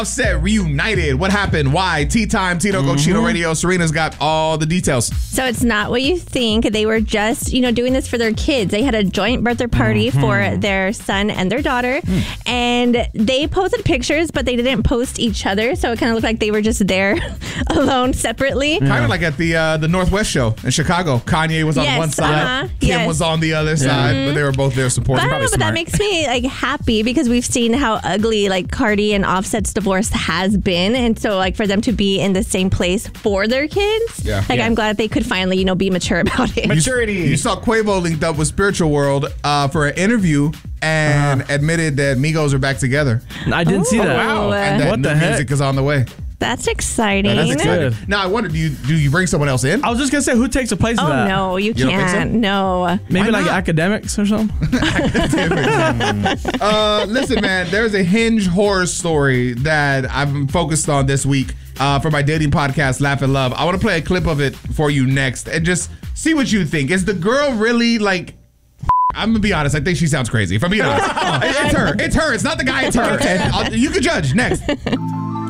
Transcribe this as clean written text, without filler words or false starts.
Offset reunited. What happened? Why? Tea time. Tito Go Chino Radio. Serena's got all the details. So it's not what you think. They were just, doing this for their kids. They had a joint birthday party for their son and their daughter. And they posted pictures, but they didn't post each other. So it kind of looked like they were just there alone separately. Kind of like at the Northwest show in Chicago. Kanye was on one side. Kim was on the other side. But they were both there supporting. But I don't know, but that makes me happy because we've seen how ugly Cardi and Offset's divorce has been, and so for them to be in the same place for their kids, I'm glad they could finally be mature about it. Maturity. You saw Quavo linked up with Spiritual World for an interview and admitted that Migos are back together. I didn't see that. Wow! And that what the new heck? music is on the way. That's exciting. That's exciting. Now I wonder, do you bring someone else in? I was just gonna say, who takes the place of that? Oh no, you can't. No. Maybe academics or something. Listen, man, there's a Hinge horror story that I'm focused on this week for my dating podcast, Laugh and Love. I want to play a clip of it for you next and just see what you think. Is the girl really I'm going to be honest. I think she sounds crazy. If I'm being honest. It's her. It's her. It's not the guy. It's her. And you can judge. Next.